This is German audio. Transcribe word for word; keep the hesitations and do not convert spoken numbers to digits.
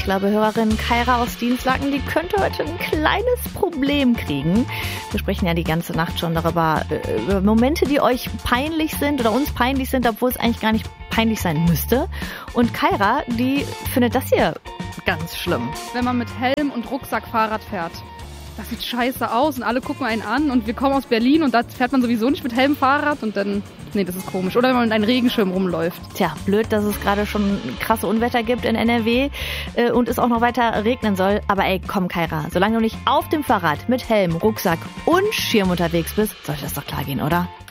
glaube, Hörerin Kaira aus Dienstlaken, die könnte heute ein kleines Problem kriegen. Wir sprechen ja die ganze Nacht schon darüber, über Momente, die euch peinlich sind oder uns peinlich sind, obwohl es eigentlich gar nicht peinlich sein müsste. Und Kaira, die findet das hier ganz schlimm. Wenn man mit Helm und Rucksack Fahrrad fährt. Das sieht scheiße aus und alle gucken einen an und wir kommen aus Berlin und da fährt man sowieso nicht mit Helm Fahrrad und dann, nee, das ist komisch. Oder wenn man mit einem Regenschirm rumläuft. Tja, blöd, dass es gerade schon krasse Unwetter gibt in N R W äh, und es auch noch weiter regnen soll. Aber ey, komm Kaira, solange du nicht auf dem Fahrrad mit Helm, Rucksack und Schirm unterwegs bist, sollte das doch klar gehen, oder?